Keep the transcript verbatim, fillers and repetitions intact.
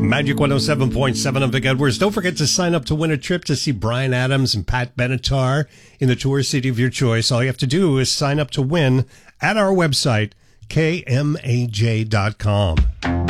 Magic one oh seven point seven, I'm Vic Edwards. Don't forget to sign up to win a trip to see Bryan Adams and Pat Benatar in the tourist city of your choice. All you have to do is sign up to win at our website, K M A J dot com.